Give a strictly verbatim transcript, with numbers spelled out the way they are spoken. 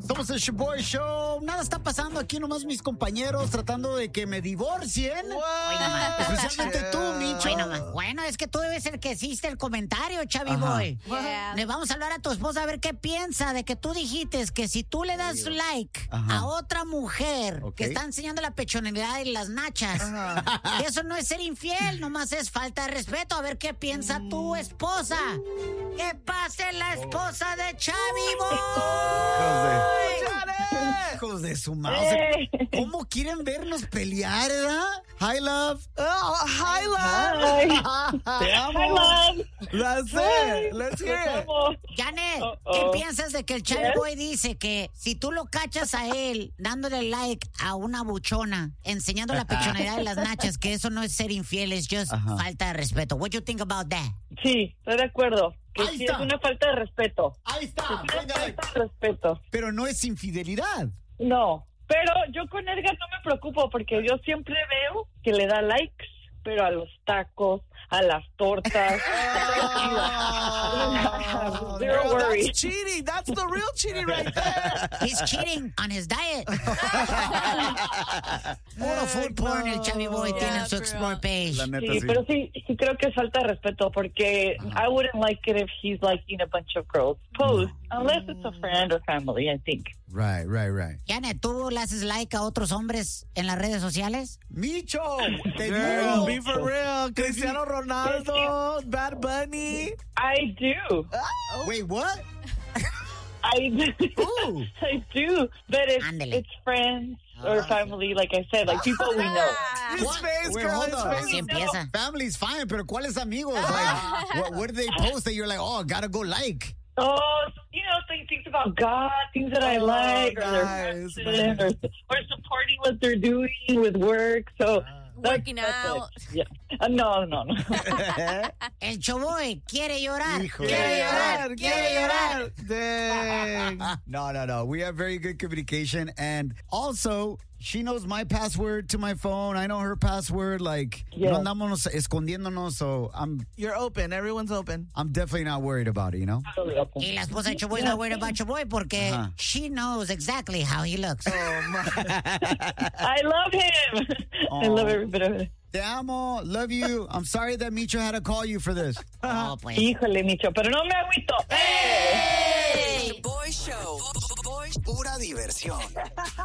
Somos el Show Show. Nada está pasando aquí, nomás mis compañeros tratando de que me divorcien. Hoy nomás. Especialmente tú, Micho. Hoy nomás. Bueno, es que tú debes ser que hiciste el comentario, Chavi Boy. Yeah. Le vamos a hablar a tu esposa a ver qué piensa de que tú dijiste que si tú le das like Ajá. a otra mujer Ok. que está enseñando la pechonalidad y las nachas, que eso no es ser infiel, nomás es falta de respeto. A ver qué piensa tu esposa. ¿Qué pase la esposa de Chavi Boy? Hijos de su madre. Hey. ¿Cómo quieren vernos pelear, verdad? Hi, love. Oh, hi, love. Hi. Te amo. Hi, love. That's it. Let's hear it. ¿Cómo? Janet, Uh-oh. ¿qué piensas de que el Chavi Yes. Boy dice que si tú lo cachas a él dándole like a una buchona, enseñando la pechonalidad de las nachas, que eso no es ser infiel, es just Ajá. falta de respeto? What do you think about that? Sí, estoy de acuerdo. Que Ahí sí está. es una falta de respeto. Ahí está. Es una Venga, falta like. de respeto. Pero no es infidelidad. No, pero yo con Edgar no me preocupo porque yo siempre veo que le da likes, pero a los tacos, a las tortas. Oh, Zero Girl, worry. that's cheating. That's the real cheating right there. He's cheating on his diet. Puro food porn el Chavi Boy tiene en su explore page. La neta, Sí, sí. pero sí, sí creo que es falta de respeto porque I wouldn't like it if he's liking a bunch of girls post, unless it's a friend or family, I think. Right, right, right. Janet, ¿tú le haces like a otros hombres en las redes sociales? Micho, te Girl, digo. be for real. Cristiano Ronaldo, Bad Bunny. I do. Wait, what? I do. Ooh. I do. But it's, Ándele. it's friends or family, like I said, like people we know. His What? face, Wait, girl. hold His on. face. Así empieza. Family's fine, pero ¿cuáles amigos? Like, what, what do they post that you're like, oh, gotta go like? Oh, you know, th- things about God, things that I Oh, like, or their nice, passion, or, or supporting what they're doing with work. So that's- Working that's out. it. Yeah. Uh, no, no, no. El Choboy quiere llorar. Híjole. Quiere llorar. Quiere llorar. Dang. No, no, no. We have very good communication. And also, she knows my password to my phone. I know her password. Like, Yeah. no andamos escondiéndonos. So I'm You're open. Everyone's open. I'm definitely not worried about it, you know? Totally open. Y la esposa de Choboy está worried about Choboy porque Ajá. she knows exactly how he looks. Oh, my. I love him. I love every bit of it. Te amo. Love you. I'm sorry that Micho had to call you for this. Oh, pues. Híjole, Micho, pero no me agüito. ¡Eh! The Boy Show. Boy, pura diversión.